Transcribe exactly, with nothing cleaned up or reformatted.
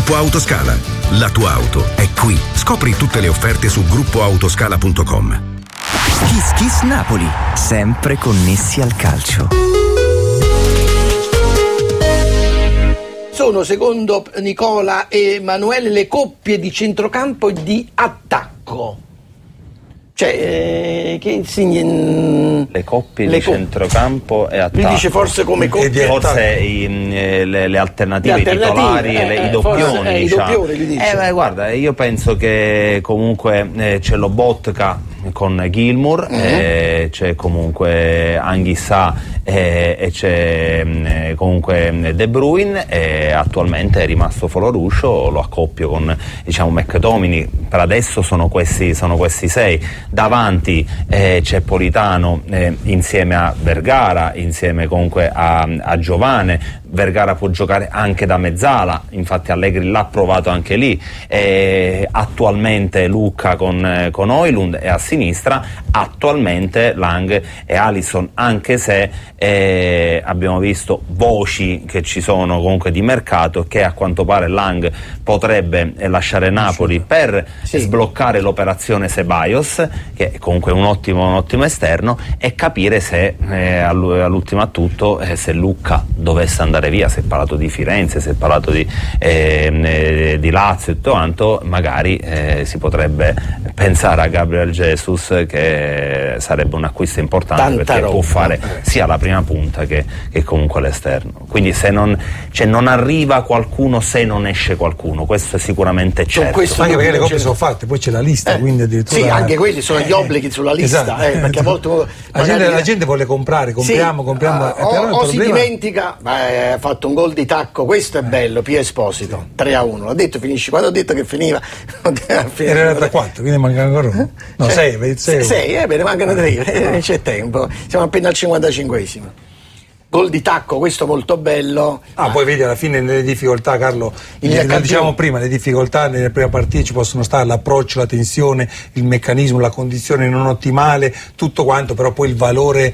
Gruppo Autoscala. La tua auto è qui. Scopri tutte le offerte su gruppo autoscala punto com. Kiss Kiss Napoli, sempre connessi al calcio. Sono, secondo Nicola e Emanuele, le coppie di centrocampo e di attacco. Cioè, eh, che insegna le coppie le di co- centrocampo e attacco. Lui dice forse come coppie, forse i, le, le alternative, le alternative titolari, eh, le, eh, i doppioni, forse, eh, diciamo. i doppioni, lui dice. Eh, beh, guarda, io penso che comunque eh, c'è Lobotka con Gilmour, mm-hmm. eh, c'è comunque Anghissà eh, e c'è eh, comunque De Bruyne, e attualmente è rimasto Foloruscio, lo accoppio con, diciamo, McTominay. Per adesso sono questi, sono questi sei. Davanti eh, c'è Politano eh, insieme a Vergara, insieme comunque a, a Giovane. Vergara può giocare anche da mezzala, infatti Allegri l'ha provato anche lì. Eh, attualmente Lucca con, eh, con Højlund, e a sinistra attualmente Lang e Alisson, anche se eh, abbiamo visto voci che ci sono comunque di mercato che a quanto pare Lang potrebbe eh, lasciare Napoli per sì. sbloccare l'operazione Ceballos, che è comunque un ottimo, un ottimo esterno, e capire se eh, all'ultimo a tutto eh, se Lucca dovesse andare via. Si è parlato di Firenze, si è parlato di, eh, di Lazio e tutto quanto, magari eh, si potrebbe pensare a Gabriel Jesus, che sarebbe un acquisto importante. Tanta perché roba, può fare eh. sia la prima punta che, che comunque l'esterno. Quindi se non, cioè non arriva qualcuno se non esce qualcuno, questo è sicuramente certo. Anche perché le coppie sono fatte, poi c'è la lista, eh. quindi addirittura sì, anche quelli sono gli obblighi sulla lista, esatto. eh, perché a volte la gente, la gente vuole comprare, compriamo, sì. compriamo. Uh, eh, o, però o si problema... dimentica, beh, ha fatto un gol di tacco, questo è bello, Pio Esposito, tre a uno, l'ho detto, finisci, quando ho detto che finiva era da quattro, quindi manca ancora uno, no, sei, sei, sei, eh, beh, ne mancano tre, eh, c'è tempo, siamo appena al cinquantacinquesimo. Gol di tacco, questo molto bello. Ah, poi vedi alla fine nelle difficoltà, Carlo, le, diciamo prima, le difficoltà nelle prime partite ci possono stare, l'approccio, la tensione, il meccanismo, la condizione non ottimale, tutto quanto, però poi il valore